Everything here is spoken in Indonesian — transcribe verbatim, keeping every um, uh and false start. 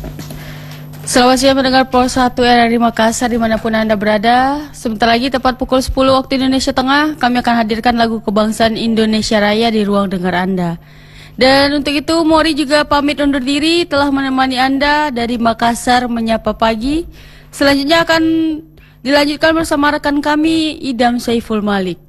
Selamat siang mendengar Pol satu R R I Makassar dimanapun Anda berada. Sebentar lagi tepat pukul sepuluh waktu Indonesia Tengah, kami akan hadirkan lagu kebangsaan Indonesia Raya di ruang dengar Anda. Dan untuk itu Mori juga pamit undur diri, telah menemani Anda dari Makassar menyapa pagi. Selanjutnya akan dilanjutkan bersama rekan kami Idam Saiful Malik.